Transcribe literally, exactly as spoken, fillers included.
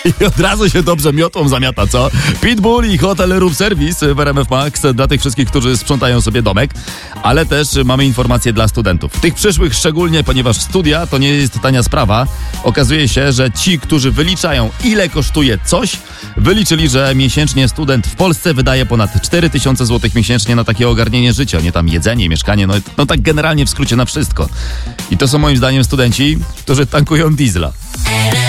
I od razu się dobrze miotą zamiata, co? Pitbull i Hotel Room Service w R M F Max dla tych wszystkich, którzy sprzątają sobie domek, ale też mamy informacje dla studentów. Tych przyszłych szczególnie, ponieważ studia to nie jest tania sprawa. Okazuje się, że ci, którzy wyliczają, ile kosztuje coś, wyliczyli, że miesięcznie student w Polsce wydaje ponad cztery tysiące złotych miesięcznie na takie ogarnienie życia, nie tam jedzenie, mieszkanie, no, no tak generalnie w skrócie na wszystko. I to są moim zdaniem studenci, którzy tankują diesla.